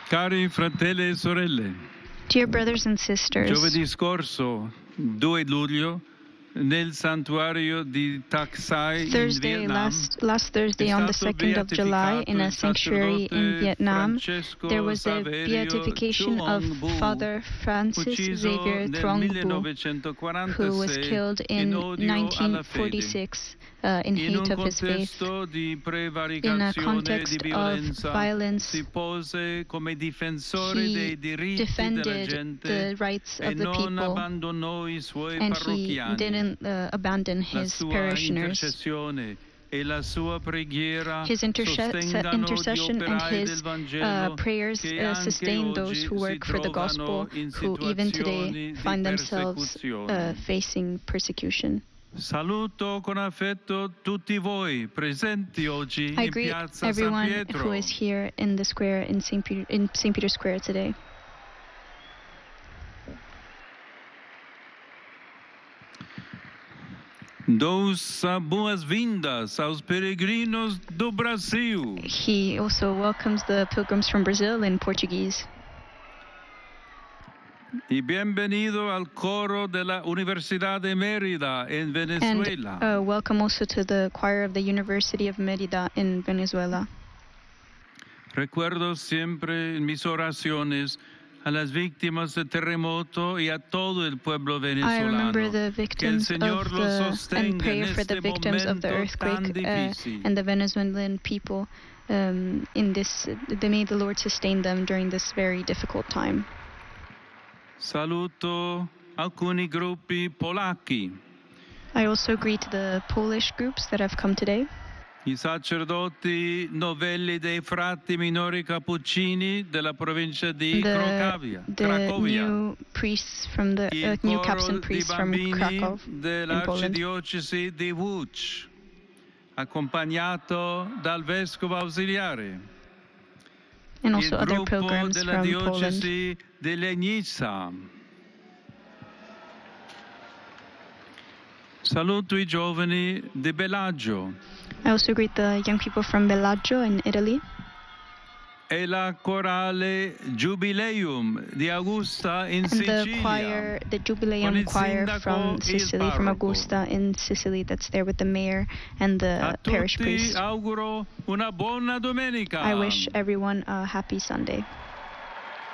Cari fratelli e sorelle, Dear brothers and sisters, giovedì scorso, 2 luglio, nel santuario di Tak Sai in Thursday, Vietnam, last Thursday on the 2nd of July, in a sanctuary in Vietnam, there was a beatification of Father Francis Xavier Truong Bu, who was killed in 1946 in hate of his faith. In a context of violence, he defended the rights of the people, and he didn't abandon his parishioners. His intercession and his prayers sustain those who work for the gospel, who even today find themselves facing persecution. Saluto con affetto tutti voi presenti oggi I in greet Piazza everyone San Pietro. who is here in the square in St. Peter's Square today. Dous boas-vindas aos peregrinos do Brasil. He also welcomes the pilgrims from Brazil in Portuguese. Y bienvenido al coro de la Universidad de Mérida en Venezuela. And welcome also to the choir of the University of Mérida in Venezuela. Recuerdo siempre en mis oraciones a las víctimas del terremoto y a todo el pueblo venezolano. I remember the victims que el Señor of los the sostenga and pray en for the este victims of the momento earthquake tan difícil. and the Venezuelan people. In this, may the Lord sustain them during this very difficult time. Saluto alcuni gruppi polacchi. I also greet the Polish groups that have come today. I sacerdoti novelli dei frati minori cappuccini della provincia di Cracovia. The new priests from the new Capuchin priests from Krakow in Poland. Dell'arcidiocesi di Łódź, accompagnato dal vescovo ausiliare. And also Il other gruppo pilgrims della from diocesi Poland. di Legnica. Saluto i giovani di Bellagio. I also greet the young people from Bellagio in Italy. E la corale Jubileum di Augusta in And Sicilia. the Jubileum choir from Sicily, from Augusta in Sicily, that's there with the mayor and the parish priest. Auguro una buona domenica. I wish everyone a happy Sunday.